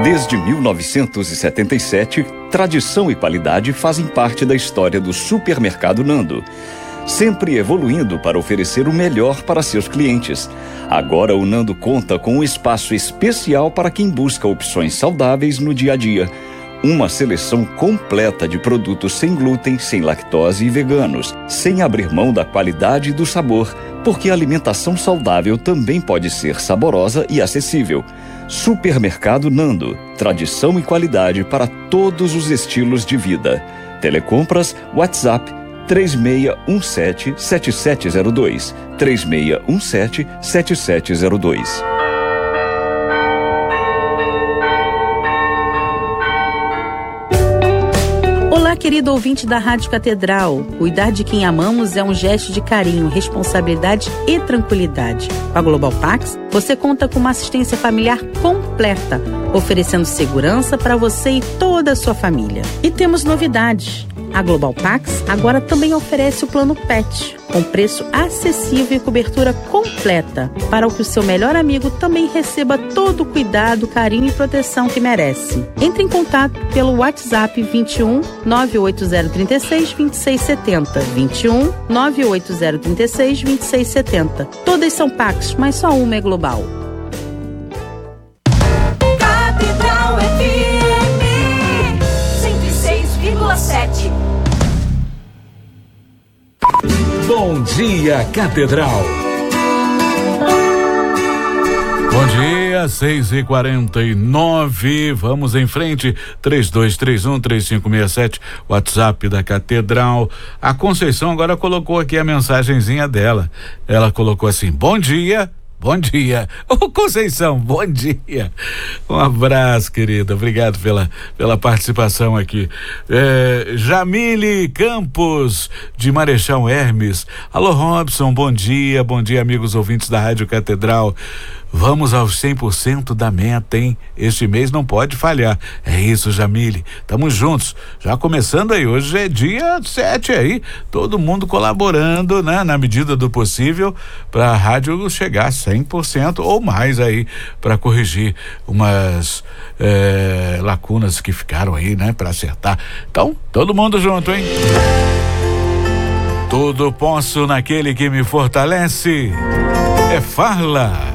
Desde 1977, tradição e qualidade fazem parte da história do Supermercado Nando, sempre evoluindo para oferecer o melhor para seus clientes. Agora o Nando conta com um espaço especial para quem busca opções saudáveis no dia a dia. Uma seleção completa de produtos sem glúten, sem lactose e veganos, sem abrir mão da qualidade e do sabor, porque a alimentação saudável também pode ser saborosa e acessível. Supermercado Nando, tradição e qualidade para todos os estilos de vida. Telecompras, WhatsApp 3617-7702, 3617-7702. Olá, querido ouvinte da Rádio Catedral. Cuidar de quem amamos é um gesto de carinho, responsabilidade e tranquilidade. Com a Global Pax, você conta com uma assistência familiar completa, oferecendo segurança para você e toda a sua família. E temos novidades. A Global Pax agora também oferece o plano PET, com preço acessível e cobertura completa, para que o seu melhor amigo também receba todo o cuidado, carinho e proteção que merece. Entre em contato pelo WhatsApp 21 98036 2670, 21 98036 2670. Todas são Pax, mas só uma é Global. Catedral FM 106,7. Bom dia, Catedral. Bom dia, 6h49, vamos em frente, 3231-3567, WhatsApp da Catedral. A Conceição agora colocou aqui a mensagenzinha dela. Ela colocou assim: bom dia. Bom dia. Ô, Conceição, bom dia. Um abraço, querida. Obrigado pela participação aqui. Jamile Campos, de Marechal Hermes. Alô, Robson, bom dia. Bom dia, amigos ouvintes da Rádio Catedral. Vamos aos 100% da meta, hein? Este mês não pode falhar. É isso, Jamile. Tamo juntos. Já começando aí, hoje é dia 7 aí. Todo mundo colaborando, né? Na medida do possível, para a rádio chegar a 100% ou mais aí, para corrigir umas lacunas que ficaram aí, né? Para acertar. Então, todo mundo junto, hein? Tudo posso naquele que me fortalece. É Farla.